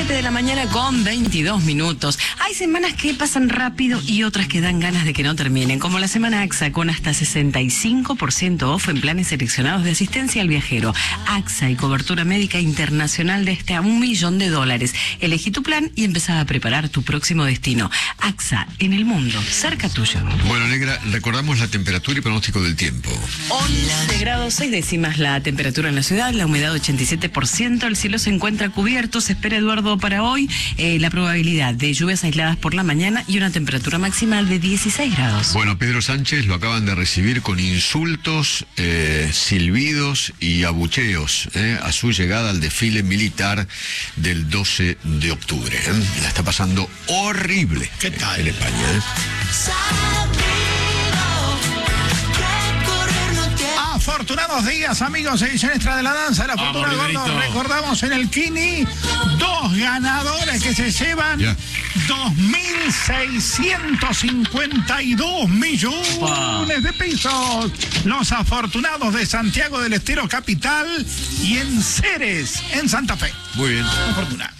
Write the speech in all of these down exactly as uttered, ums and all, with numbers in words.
siete de la mañana con veintidós minutos. Hay semanas que pasan rápido y otras que dan ganas de que no terminen, como la semana A X A, con hasta sesenta y cinco por ciento off en planes seleccionados de asistencia al viajero. A X A y cobertura médica internacional de hasta un millón de dólares. Elegí tu plan y empezá a preparar tu próximo destino. A X A, en el mundo, cerca tuyo. Bueno, Negra, recordamos la temperatura y pronóstico del tiempo. once grados seis décimas la temperatura en la ciudad, la humedad ochenta y siete por ciento, el cielo se encuentra cubierto. Se espera, Eduardo, para hoy eh, la probabilidad de lluvias aisladas por la mañana y una temperatura máxima de dieciséis grados. Bueno, Pedro Sánchez lo acaban de recibir con insultos, eh, silbidos y abucheos eh, a su llegada al desfile militar del doce de octubre. ¿eh? La está pasando horrible. ¿Qué tal? En España. ¿eh? Afortunados días, amigos, edición extra de la danza de la Vamos, fortuna gordo. Riverito. Recordamos en el Kini dos ganadores que se llevan Ya. dos mil seiscientos cincuenta y dos millones Opa. de pesos. Los afortunados de Santiago del Estero Capital y en Ceres, en Santa Fe. Muy bien. Fortuna.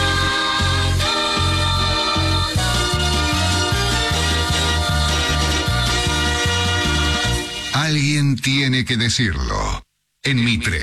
Alguien tiene que decirlo. En Mitre.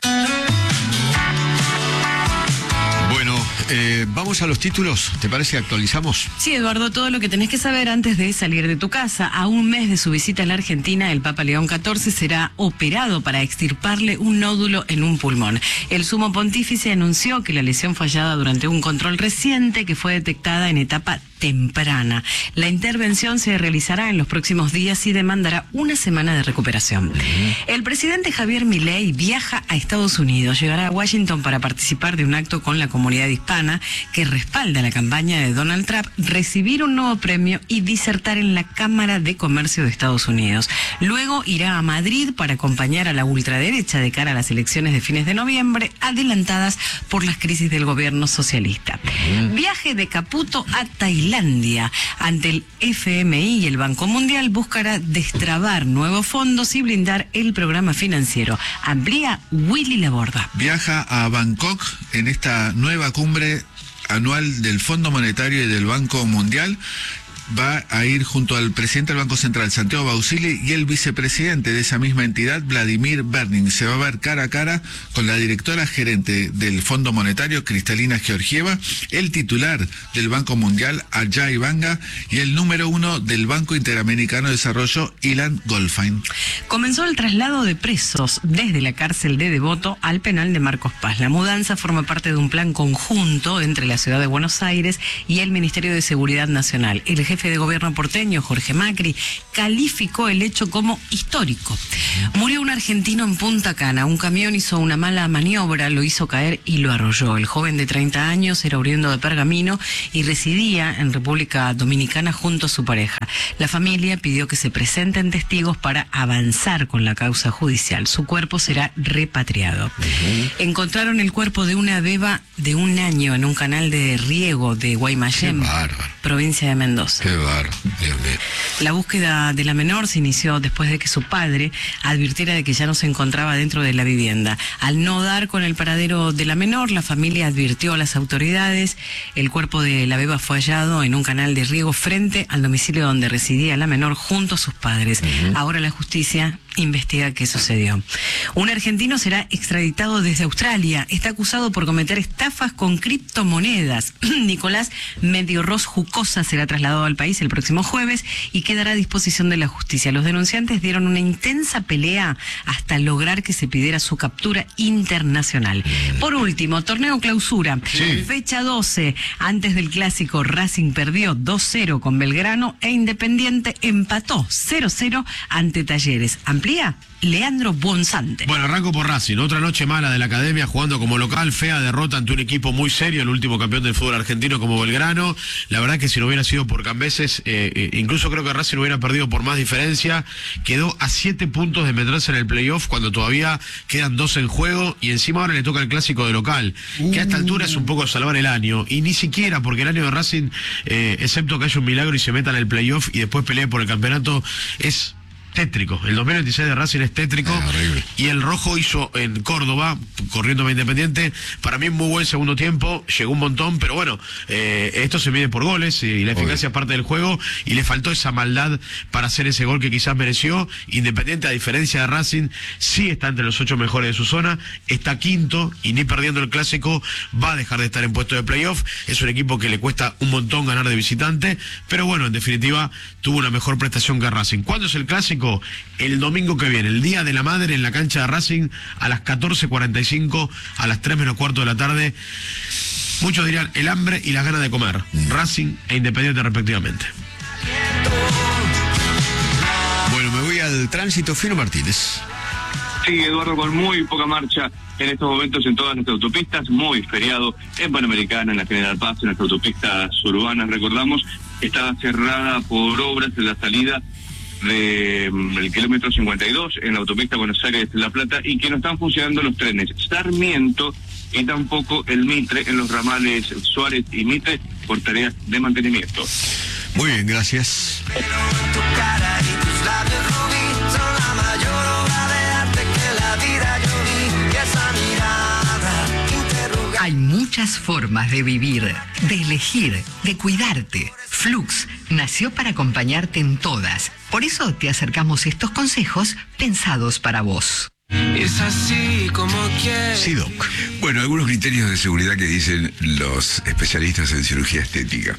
Bueno, eh, vamos a los títulos. ¿Te parece que actualizamos? Sí, Eduardo, todo lo que tenés que saber antes de salir de tu casa. A un mes de su visita a la Argentina, el Papa León catorce será operado para extirparle un nódulo en un pulmón. El sumo pontífice anunció que la lesión fue hallada durante un control reciente que fue detectada en etapa temprana. La intervención se realizará en los próximos días y demandará una semana de recuperación. El presidente Javier Milei viaja a Estados Unidos. Llegará a Washington para participar de un acto con la comunidad hispana que respalda la campaña de Donald Trump, recibir un nuevo premio y disertar en la Cámara de Comercio de Estados Unidos. Luego irá a Madrid para acompañar a la ultraderecha de cara a las elecciones de fines de noviembre, adelantadas por las crisis del gobierno socialista. Viaje de Caputo a Tailandia. Ante el F M I y el Banco Mundial buscará destrabar nuevos fondos y blindar el programa financiero. Amplía Willy Laborda. Viaja a Bangkok en esta nueva cumbre anual del Fondo Monetario y del Banco Mundial. Va a ir junto al presidente del Banco Central, Santiago Bausili, y el vicepresidente de esa misma entidad, Vladimir Berning. Se va a ver cara a cara con la directora gerente del Fondo Monetario, Cristalina Georgieva, el titular del Banco Mundial, Ajay Banga, y el número uno del Banco Interamericano de Desarrollo, Ilan Goldfein. Comenzó el traslado de presos desde la cárcel de Devoto al penal de Marcos Paz. La mudanza forma parte de un plan conjunto entre la Ciudad de Buenos Aires y el Ministerio de Seguridad Nacional. El jefe de gobierno porteño, Jorge Macri, calificó el hecho como histórico. Murió un argentino en Punta Cana. Un camión hizo una mala maniobra, lo hizo caer y lo arrolló. El joven de treinta años era oriundo de Pergamino y residía en República Dominicana junto a su pareja. La familia pidió que se presenten testigos para avanzar con la causa judicial. Su cuerpo será repatriado. Uh-huh. Encontraron el cuerpo de una beba de un año en un canal de riego de Guaymallén, provincia de Mendoza. Qué bárbaro, Dios mío. La búsqueda de la menor se inició después de que su padre advirtiera de que ya no se encontraba dentro de la vivienda. Al no dar con el paradero de la menor, la familia advirtió a las autoridades. El cuerpo de la beba fue hallado en un canal de riego frente al domicilio donde residía la menor junto a sus padres. Uh-huh. Ahora la justicia investiga qué sucedió. Un argentino será extraditado desde Australia. Está acusado por cometer estafas con criptomonedas. Nicolás Mediorros Jucosa será trasladado al país el próximo jueves y quedará a disposición de la justicia. Los denunciantes dieron una intensa pelea hasta lograr que se pidiera su captura internacional. Por último, torneo clausura. Sí. Fecha doce. Antes del clásico, Racing perdió dos cero con Belgrano e Independiente empató cero cero ante Talleres. Amplía Leandro Bonzante. Bueno, arranco por Racing. Otra noche mala de la academia jugando como local. Fea derrota ante un equipo muy serio, el último campeón del fútbol argentino como Belgrano. La verdad que si no hubiera sido por Cambeses, eh, eh, incluso creo que Racing hubiera perdido por más diferencia. Quedó a siete puntos de meterse en el playoff cuando todavía quedan dos en juego y encima ahora le toca el clásico de local, uh. que a esta altura es un poco salvar el año. Y ni siquiera porque el año de Racing, eh, excepto que haya un milagro y se meta en el playoff y después pelee por el campeonato, es tétrico. El dos mil veintiséis de Racing es tétrico. Ah, horrible. Y el rojo hizo en Córdoba, corriendo a Independiente, para mí un muy buen segundo tiempo, llegó un montón, pero bueno, eh, esto se mide por goles y la eficacia es parte del juego, y le faltó esa maldad para hacer ese gol que quizás mereció. Independiente, a diferencia de Racing, sí está entre los ocho mejores de su zona, está quinto y ni perdiendo el clásico va a dejar de estar en puesto de playoff. Es un equipo que le cuesta un montón ganar de visitante, pero bueno, en definitiva tuvo una mejor prestación que Racing. ¿Cuándo es el clásico? El domingo que viene, el Día de la Madre, en la cancha de Racing, a las catorce cuarenta y cinco, a las tres menos cuarto de la tarde. Muchos dirían el hambre y las ganas de comer. Racing e Independiente respectivamente. Bueno, me voy al tránsito. Fino Martínez. Sí, Eduardo, con muy poca marcha en estos momentos en todas nuestras autopistas, muy feriado en Panamericana, en la General Paz, en las autopistas urbanas, recordamos, estaba cerrada por obras en la salida del kilómetro cincuenta y dos en la autopista Buenos Aires-La Plata, y que no están funcionando los trenes Sarmiento y tampoco el Mitre en los ramales Suárez y Mitre por tareas de mantenimiento. Muy bien, gracias. Hay muchas formas de vivir, de elegir, de cuidarte. Flux nació para acompañarte en todas. Por eso te acercamos estos consejos pensados para vos. Es así como quieres. Sí, Doc. Bueno, algunos criterios de seguridad que dicen los especialistas en cirugía estética.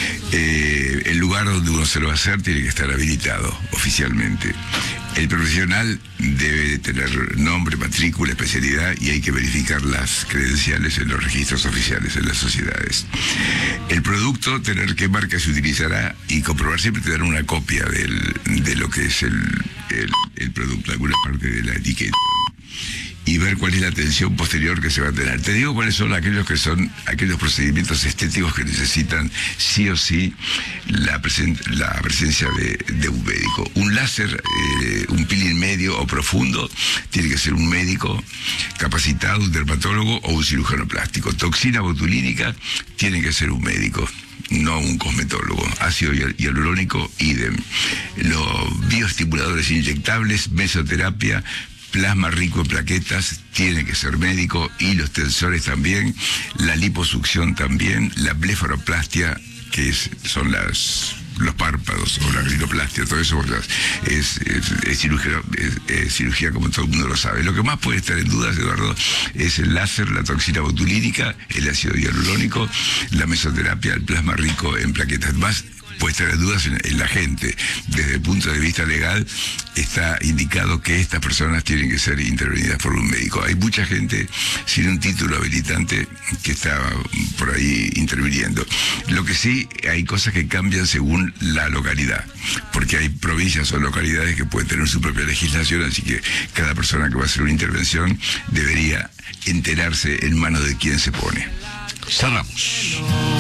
Eh, el lugar donde uno se lo va a hacer tiene que estar habilitado oficialmente. El profesional debe tener nombre, matrícula, especialidad, y hay que verificar las credenciales en los registros oficiales en las sociedades. El producto, tener qué marca se utilizará y comprobar siempre, tener una copia del, de lo que es el, el, el producto, alguna parte de la etiqueta, y ver cuál es la atención posterior que se va a tener. Te digo cuáles son aquellos que son aquellos procedimientos estéticos que necesitan sí o sí la, presen la presencia de, de un médico. Un láser, eh, un peeling medio o profundo, tiene que ser un médico capacitado, un dermatólogo o un cirujano plástico. Toxina botulínica, tiene que ser un médico, no un cosmetólogo. Ácido hialurónico, idem. Los bioestimuladores inyectables, mesoterapia, plasma rico en plaquetas, tiene que ser médico, y los tensores también, la liposucción también, la blefaroplastia, que es, son las los párpados, o la rinoplastia, todo eso es, es, es, cirugía, es, es cirugía como todo el mundo lo sabe. Lo que más puede estar en dudas, Eduardo, es el láser, la toxina botulínica, el ácido hialurónico, la mesoterapia, el plasma rico en plaquetas. Más puede estar en dudas en, en la gente. Desde el punto de vista legal, está indicado que estas personas tienen que ser intervenidas por un médico. Hay mucha gente sin un título habilitante que está por ahí interviniendo. Lo que sí, hay cosas que cambian según la localidad, porque hay provincias o localidades que pueden tener su propia legislación, así que cada persona que va a hacer una intervención debería enterarse en manos de quién se pone. Cerramos.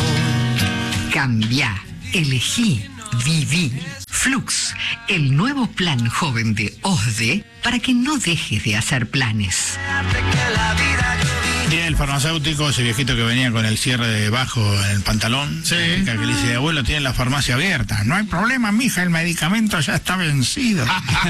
Cambia. Elegí, viví. Flux, el nuevo plan joven de O S D E para que no dejes de hacer planes. Y el farmacéutico, ese viejito que venía con el cierre de bajo en el pantalón, sí, que le dice, abuelo, tiene la farmacia abierta. No hay problema, mija, el medicamento ya está vencido.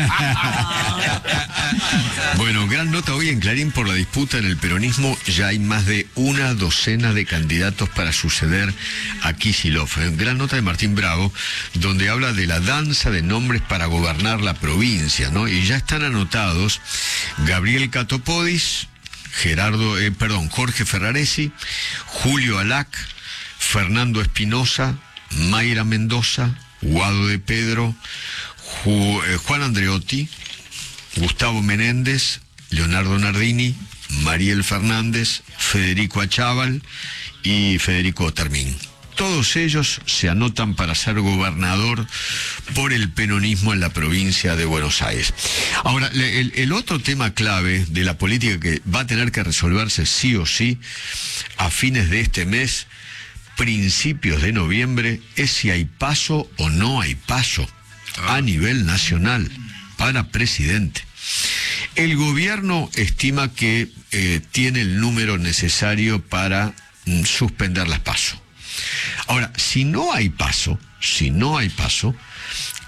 Bueno, gran nota hoy en Clarín por la disputa en el peronismo. Ya hay más de una docena de candidatos para suceder a Kicillof. Gran nota de Martín Bravo, donde habla de la danza de nombres para gobernar la provincia, ¿no? Y ya están anotados Gabriel Catopodis, Gerardo, eh, perdón, Jorge Ferraresi, Julio Alac, Fernando Espinosa, Mayra Mendoza, Guado de Pedro, Ju, eh, Juan Andreotti, Gustavo Menéndez, Leonardo Nardini, Mariel Fernández, Federico Achával y Federico Termín. Todos ellos se anotan para ser gobernador por el peronismo en la provincia de Buenos Aires. Ahora, el, el otro tema clave de la política que va a tener que resolverse sí o sí a fines de este mes, principios de noviembre, es si hay paso o no hay paso a nivel nacional para presidente. El gobierno estima que eh, tiene el número necesario para mm, suspender las paso. Ahora, si no hay paso, si no hay paso,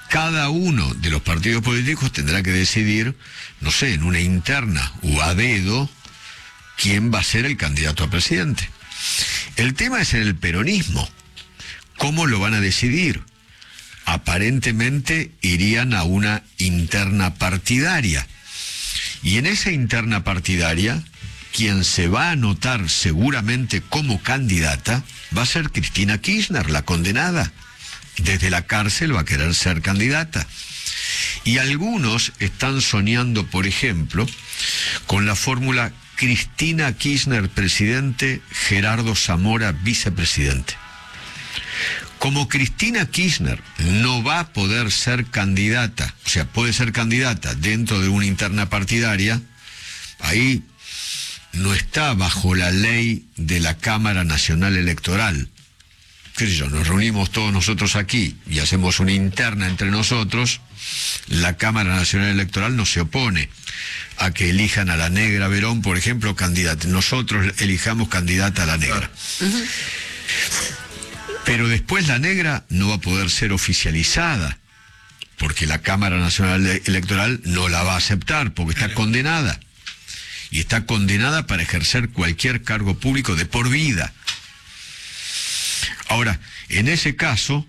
cada uno de los partidos políticos tendrá que decidir, no sé, en una interna o a dedo, quién va a ser el candidato a presidente. El tema es en el peronismo. ¿Cómo lo van a decidir? Aparentemente irían a una interna partidaria. Y en esa interna partidaria, quien se va a anotar seguramente como candidata va a ser Cristina Kirchner, la condenada. Desde la cárcel va a querer ser candidata. Y algunos están soñando, por ejemplo, con la fórmula Cristina Kirchner presidente, Gerardo Zamora vicepresidente. Como Cristina Kirchner no va a poder ser candidata, o sea, puede ser candidata dentro de una interna partidaria, ahí no está bajo la ley de la Cámara Nacional Electoral. ¿Qué sé yo? Nos reunimos todos nosotros aquí y hacemos una interna entre nosotros. La Cámara Nacional Electoral no se opone a que elijan a la Negra Verón, por ejemplo, candidata. Nosotros elijamos candidata a la Negra. Uh-huh. Pero después la Negra no va a poder ser oficializada, porque la Cámara Nacional Electoral no la va a aceptar, porque está condenada. Y está condenada para ejercer cualquier cargo público de por vida. Ahora, en ese caso,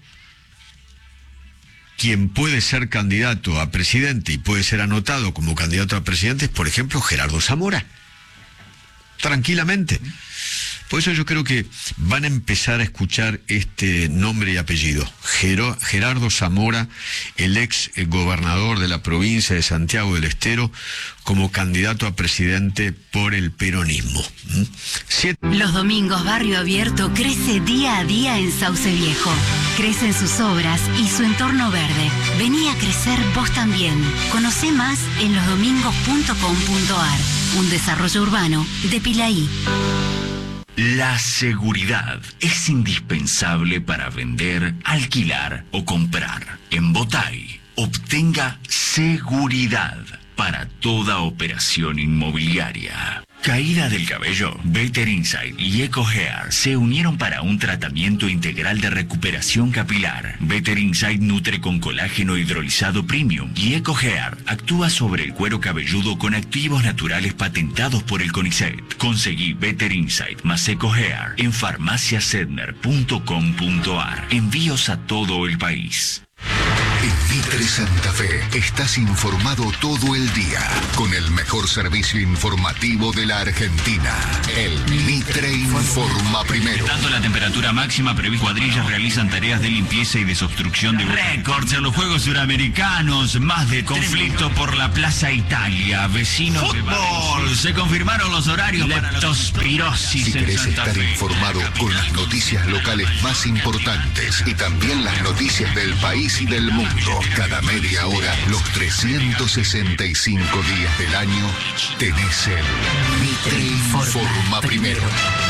quien puede ser candidato a presidente y puede ser anotado como candidato a presidente es, por ejemplo, Gerardo Zamora. Tranquilamente. Por eso yo creo que van a empezar a escuchar este nombre y apellido. Gero, Gerardo Zamora, el ex gobernador de la provincia de Santiago del Estero, como candidato a presidente por el peronismo. ¿Mm? Siete... Los domingos Barrio Abierto crece día a día en Sauce Viejo. Crecen sus obras y su entorno verde. Vení a crecer vos también. Conocé más en los domingos punto com punto ar. Un desarrollo urbano de Pilaí. La seguridad es indispensable para vender, alquilar o comprar. En Botay, obtenga seguridad para toda operación inmobiliaria. Caída del cabello, Better Insight y Eco Hair se unieron para un tratamiento integral de recuperación capilar. Better Insight nutre con colágeno hidrolizado premium y Eco Hair actúa sobre el cuero cabelludo con activos naturales patentados por el CONICET. Conseguí Better Insight más Eco Hair en farmacia sedner punto com punto ar. Envíos a todo el país. En Mitre Santa Fe estás informado todo el día con el mejor servicio informativo de la Argentina. El Mitre informa primero. Tanto la temperatura máxima prevista, cuadrillas realizan tareas de limpieza y desobstrucción de récords en los Juegos Suramericanos. Más de conflicto por la Plaza Italia. Vecinos fútbol. Se confirmaron los horarios para leptospirosis. Si querés estar informado con las noticias locales más importantes y también las noticias del país y del mundo. Cada media hora, los trescientos sesenta y cinco días del año, tenés el Mitre Informa Primero.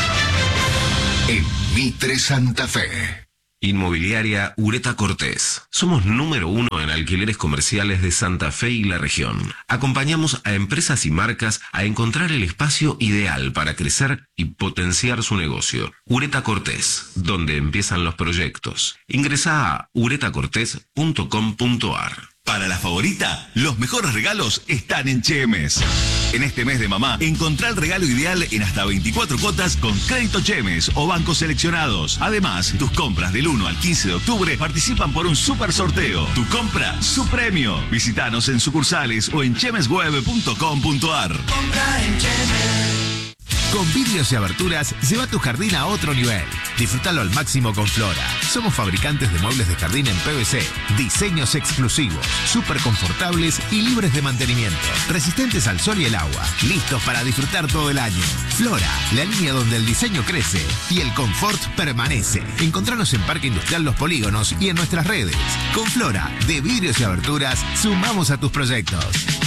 En Mitre Santa Fe. Inmobiliaria Ureta Cortés. Somos número uno en alquileres comerciales de Santa Fe y la región. Acompañamos a empresas y marcas a encontrar el espacio ideal para crecer y potenciar su negocio. Ureta Cortés, donde empiezan los proyectos. Ingresá a ureta cortés punto com punto ar. Para la favorita, los mejores regalos están en Chemes. En este mes de mamá, encontrá el regalo ideal en hasta veinticuatro cuotas con crédito Chemes o bancos seleccionados. Además, tus compras del uno al quince de octubre participan por un super sorteo. Tu compra, su premio. Visítanos en sucursales o en chemes web punto com punto ar. Compra en Chemes. Con vidrios y aberturas, lleva tu jardín a otro nivel. Disfrútalo al máximo con Flora. Somos fabricantes de muebles de jardín en P V C. Diseños exclusivos, súper confortables y libres de mantenimiento. Resistentes al sol y el agua. Listos para disfrutar todo el año. Flora, la línea donde el diseño crece y el confort permanece. Encontranos en Parque Industrial Los Polígonos y en nuestras redes. Con Flora, de vidrios y aberturas, sumamos a tus proyectos.